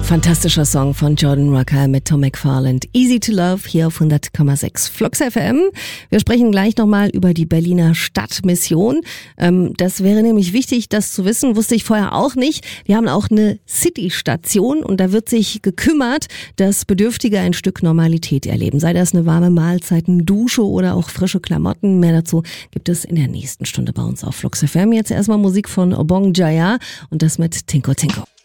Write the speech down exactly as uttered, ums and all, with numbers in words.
Fantastischer Song von Jordan Rucker mit Tom McFarland. Easy to Love hier auf hundert Komma sechs Flux F M. Wir sprechen gleich nochmal über die Berliner Stadtmission. Ähm, das wäre nämlich wichtig, das zu wissen. Wusste ich vorher auch nicht. Die haben auch eine City-Station und da wird sich gekümmert, dass Bedürftige ein Stück Normalität erleben. Sei das eine warme Mahlzeit, eine Dusche oder auch frische Klamotten. Mehr dazu gibt es in der nächsten Stunde bei uns auf Flux F M. Jetzt erstmal Musik von Obong Jaya und das mit Tinko Tinko.